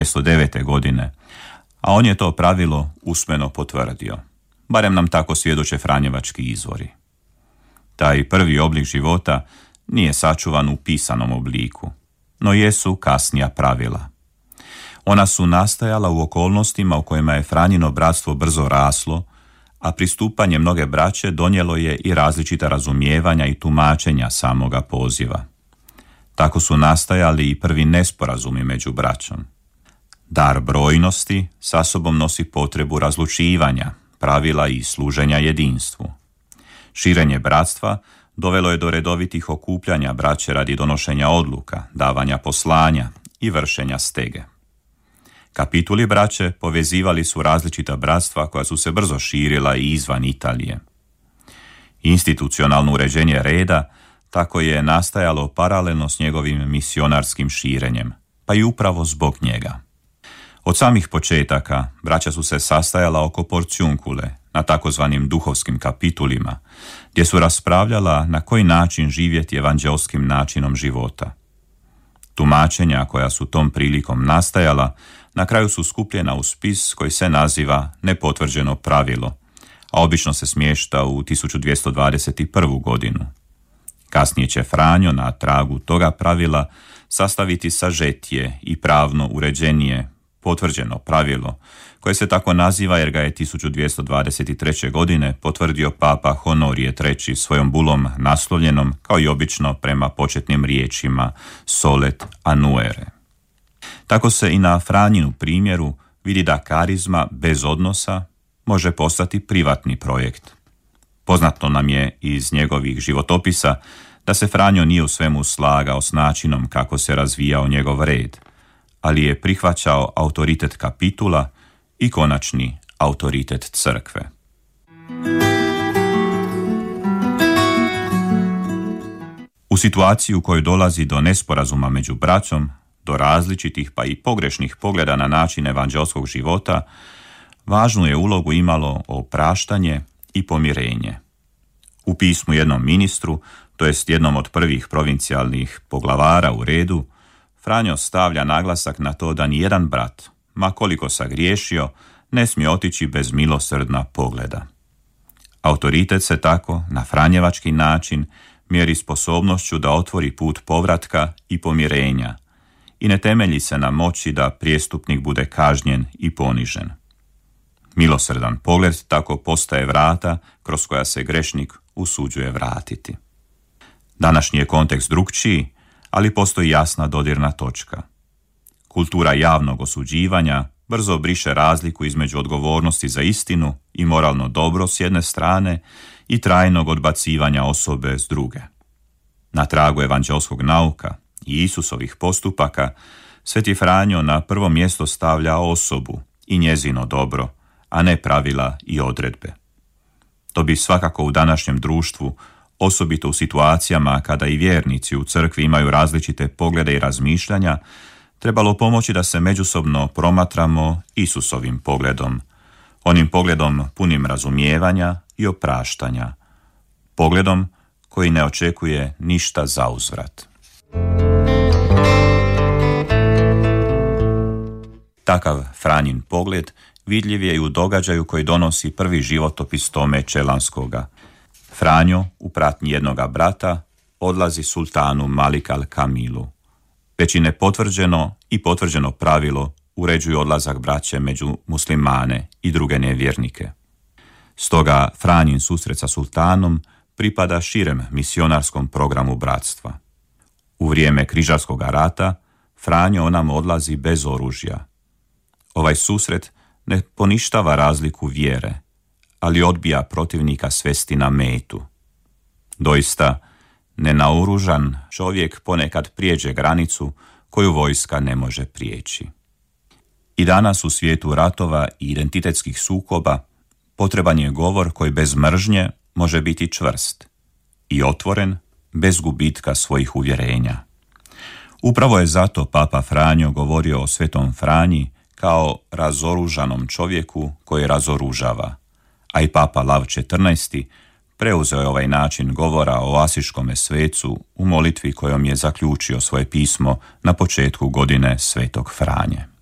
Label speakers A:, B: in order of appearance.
A: 1909. godine, a on je to pravilo usmeno potvrdio. Barem nam tako svjedoče franjevački izvori. Taj prvi oblik života nije sačuvan u pisanom obliku, no jesu kasnija pravila. Ona su nastajala u okolnostima u kojima je Franjino bratstvo brzo raslo, a pristupanje mnoge braće donijelo je i različita razumijevanja i tumačenja samoga poziva. Tako su nastajali i prvi nesporazumi među braćom. Dar brojnosti sa sobom nosi potrebu razlučivanja, pravila i služenja jedinstvu. Širenje bratstva dovelo je do redovitih okupljanja braće radi donošenja odluka, davanja poslanja i vršenja stege. Kapituli braće povezivali su različita bratstva koja su se brzo širila i izvan Italije. Institucionalno uređenje reda tako je nastajalo paralelno s njegovim misionarskim širenjem, pa i upravo zbog njega. Od samih početaka braća su se sastajala oko porciunkule, na takozvanim duhovskim kapitulima, gdje su raspravljala na koji način živjeti evanđelskim načinom života. Tumačenja koja su tom prilikom nastajala na kraju su skupljena u spis koji se naziva nepotvrđeno pravilo, a obično se smješta u 1221. godinu. Kasnije će Franjo na tragu toga pravila sastaviti sažetije i pravno uređenije potvrđeno pravilo, koje se tako naziva jer ga je 1223. godine potvrdio papa Honorije III. Svojom bulom naslovljenom, kao i obično, prema početnim riječima solet annuere. Tako se i na Franjinu primjeru vidi da karizma bez odnosa može postati privatni projekt. Poznato nam je iz njegovih životopisa da se Franjo nije u svemu slagao s načinom kako se razvijao njegov red, ali je prihvaćao autoritet kapitula i konačni autoritet crkve. U situaciji u kojoj dolazi do nesporazuma među braćom, do različitih pa i pogrešnih pogleda na način evanđelskog života, važnu je ulogu imalo opraštanje i pomirenje. U pismu jednom ministru, to jest jednom od prvih provincijalnih poglavara u redu, Franjo stavlja naglasak na to da nijedan brat, ma koliko sagriješio, ne smije otići bez milosrdna pogleda. Autoritet se tako, na franjevački način, mjeri sposobnošću da otvori put povratka i pomirenja i ne temelji se na moći da prijestupnik bude kažnjen i ponižen. Milosrdan pogled tako postaje vrata kroz koja se grešnik usuđuje vratiti. Današnji je kontekst drukčiji, ali postoji jasna dodirna točka. Kultura javnog osuđivanja brzo briše razliku između odgovornosti za istinu i moralno dobro s jedne strane i trajnog odbacivanja osobe s druge. Na tragu evanđelskog nauka i Isusovih postupaka, Sveti Franjo na prvo mjesto stavlja osobu i njezino dobro, a ne pravila i odredbe. To bi svakako u današnjem društvu, osobito u situacijama kada i vjernici u crkvi imaju različite poglede i razmišljanja, trebalo pomoći da se međusobno promatramo Isusovim pogledom, onim pogledom punim razumijevanja i opraštanja, pogledom koji ne očekuje ništa zauzvrat. Takav Franjin pogled vidljiv je i u događaju koji donosi prvi životopis Tome Čelanskoga. Franjo, u pratnji jednoga brata, odlazi sultanu Malik al-Kamilu. Već i nepotvrđeno i potvrđeno pravilo uređuju odlazak braće među muslimane i druge nevjernike. Stoga Franjin susret sa sultanom pripada širem misionarskom programu bratstva. U vrijeme križarskog rata Franjo nam odlazi bez oružja. Ovaj susret ne poništava razliku vjere, ali odbija protivnika svesti na metu. Doista, nenaoružan čovjek ponekad prijeđe granicu koju vojska ne može prijeći. I danas u svijetu ratova i identitetskih sukoba potreban je govor koji bez mržnje može biti čvrst i otvoren bez gubitka svojih uvjerenja. Upravo je zato Papa Franjo govorio o Svetom Franji kao razoružanom čovjeku koji razoružava, a i Papa Lav XIV preuzeo je ovaj način govora o asiškome svecu u molitvi kojom je zaključio svoje pismo na početku godine Svetog Franje.